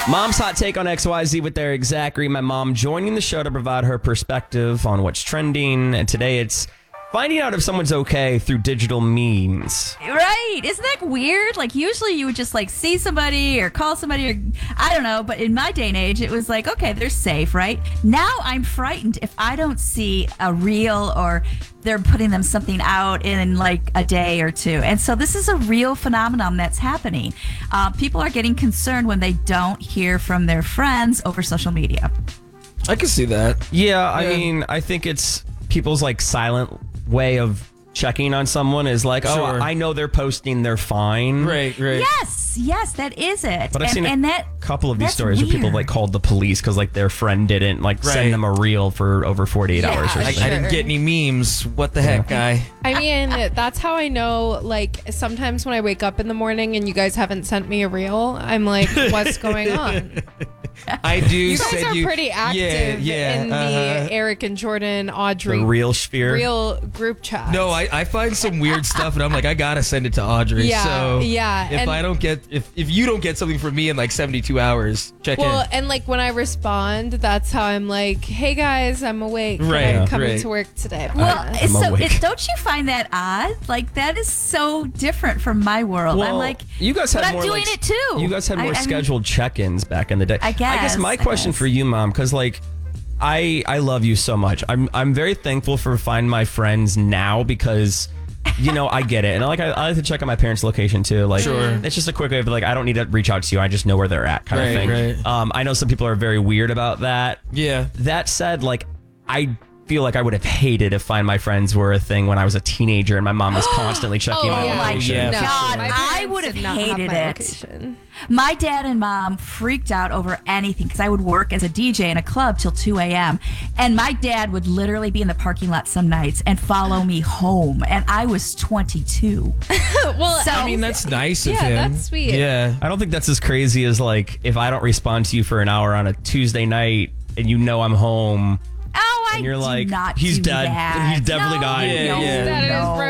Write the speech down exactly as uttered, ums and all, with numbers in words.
Mom's hot take on X Y Z with Eric Zachary. My mom joining the show to provide her perspective on what's trending. And today it's finding out if someone's okay through digital means. Right. Isn't that weird? Like, usually you would just, like, see somebody or call somebody or, I don't know. But in my day and age, it was like, okay, they're safe, right? Now I'm frightened if I don't see a reel or they're putting them something out in, like, a day or two. And so this is a real phenomenon that's happening. Uh, people are getting concerned when they don't hear from their friends over social media. I can see that. Yeah, I Yeah. mean, I think it's people's, like, silent way of checking on someone is like, oh, Sure. I know they're posting, they're fine. Right, right. Yes, yes, that is it. But I've and, seen a and that, couple of these that's stories where people weird. like called the police because like their friend didn't like Right. send them a reel for over forty-eight Yeah, hours or Like, something. I didn't get any memes. What the heck, guy? I mean, that's how I know, like, sometimes when I wake up in the morning and you guys haven't sent me a reel, I'm like, what's going on? I do. You guys send are you, pretty active yeah, yeah, in uh-huh. the Eric and Jordan, Audrey The real sphere. real group chat. No, I, I find some weird stuff and I'm like, I gotta send it to Audrey. Yeah, so yeah, If and- I don't get, if if you don't get something from me in like seventy-two hours, check Well, in. and like when I respond, that's how I'm like, hey guys, I'm awake. Can Right, I'm coming right. to work today. Well, But- I'm so awake. it, don't you find that odd? Like, that is so different from my world. I'm like, you guys had but more I'm doing like, it too. You guys had I- more I'm- scheduled check-ins back in the day. I I guess guess, my I question guess. for you, Mom, because like I I love you so much. I'm I'm very thankful for Find My Friends now because you know I get it, and I like I, I like to check on my parents' location too. Like, Sure. it's just a quick way of like I don't need to reach out to you. I just know where they're at, kind Right, of thing. right. Um, I know some people are very weird about that. Yeah. That said, like I feel like I would have hated if Find My Friends were a thing when I was a teenager and my mom was constantly checking Oh, my yeah. location. Yeah, no, for God, my I parents would have did not have hated my it. location. My dad and mom freaked out over anything because I would work as a D J in a club till two a.m. And my dad would literally be in the parking lot some nights and follow me home. And I was twenty-two. Well, So- I mean, that's nice of Yeah, him. that's sweet. Yeah. I don't think that's as crazy as like if I don't respond to you for an hour on a Tuesday night and you know I'm home Oh, I and you're do like, not he's do dead. that. He's definitely no, died. Yeah, no, yeah. That is no.